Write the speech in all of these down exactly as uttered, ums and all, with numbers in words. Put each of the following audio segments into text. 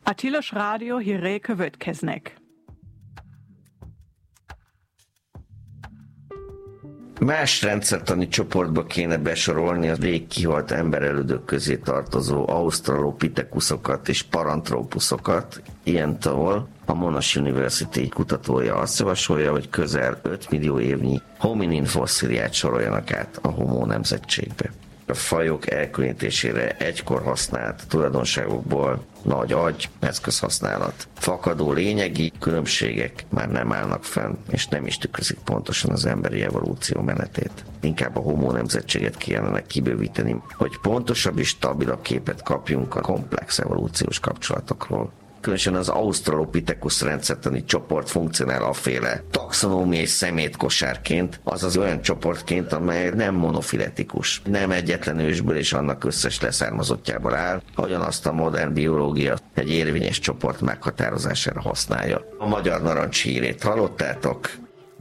A tilos rádió híré következnek. Más rendszertani csoportba kéne besorolni a rég kihalt emberelődök közé tartozó australopithecuszokat és paranthropuszokat. Ilyen tavol a Monash University kutatója azt javasolja, hogy közel öt millió évnyi hominin fosszíliát soroljanak át a Homo nemzetségbe. A fajok elkülönítésére egykor használt tulajdonságokból nagy agy, eszközhasználat. Fakadó lényegi különbségek már nem állnak fenn, és nem is tükrözik pontosan az emberi evolúció menetét. Inkább a Homo nemzetséget kellene kibővíteni, hogy pontosabb és stabilabb képet kapjunk a komplex evolúciós kapcsolatokról. Különösen az Australopithecus rendszertani csoport funkcionál aféle taxonómiai szemétkosárként, azaz olyan csoportként, amely nem monofiletikus, nem egyetlen ősből és annak összes leszármazottjából áll, ahogyan azt a modern biológia egy érvényes csoport meghatározására használja. A magyar narancs hírét hallottátok?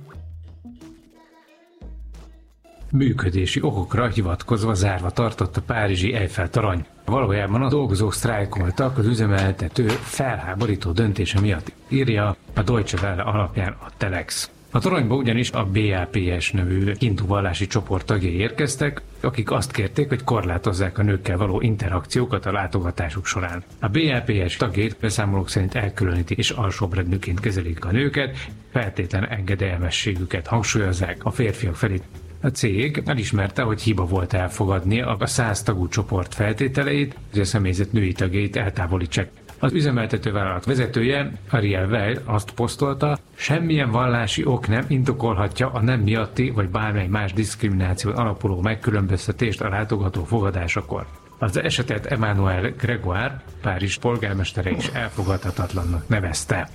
Működési okokra hivatkozva zárva tartott a párizsi Eiffel torony. Valójában a dolgozók sztrájkoltak az üzemeltető felháborító döntése miatt, írja a Deutsche Welle alapján a Telex. A toronyba ugyanis a bé á pé es nevű hindu vallási csoport tagjai érkeztek, akik azt kérték, hogy korlátozzák a nőkkel való interakciókat a látogatásuk során. A bé á pé es tagjait beszámolók szerint elkülönítik és alsóbrendűként kezelik a nőket, feltétlen engedelmességüket hangsúlyozzák a férfiak felé. A cég elismerte, hogy hiba volt elfogadni a száz tagú csoport feltételeit, hogy a személyzet női tagjait eltávolítsák. Az üzemeltető vállalat vezetője, Ariel Weil azt posztolta, semmilyen vallási ok nem indokolhatja a nem miatti vagy bármely más diszkrimináción alapuló megkülönböztetést a látogató fogadásakor. Az esetet Emmanuel Grégoire, Párizs polgármestere is elfogadhatatlannak nevezte.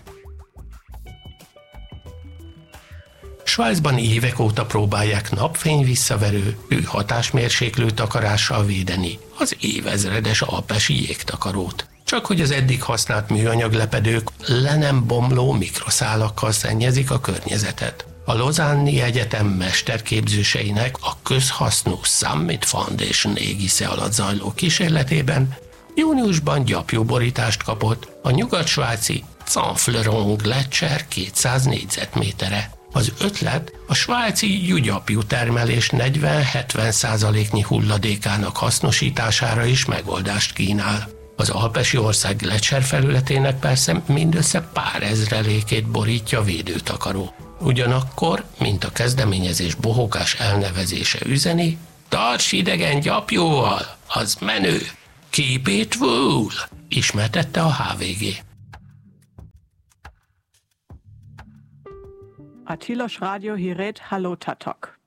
Svájcban évek óta próbálják napfény visszaverő, hőhatásmérséklő takarással védeni az évezredes alpesi jégtakarót. Csak hogy az eddig használt műanyaglepedők le nem bomló mikroszálakkal szennyezik a környezetet. A Lausanne-i Egyetem mesterképzőseinek a közhasznú Summit Foundation égisze alatt zajló kísérletében júniusban gyapjúborítást kapott a nyugat-svájci Canfleron Gletscher kétszáz négyzetmétere. Az ötlet a svájci júgyapjú termelés negyven-hetven százaléknyi hulladékának hasznosítására is megoldást kínál. Az alpesi ország Gletscher felületének persze mindössze pár ezrelékét borítja védőtakaró. Ugyanakkor, mint a kezdeményezés bohókás elnevezése üzeni, tarts idegen gyapjúval, az menő! Keep it wool! Ismertette a há vé gé. A tilos rádió hírét hallottatok.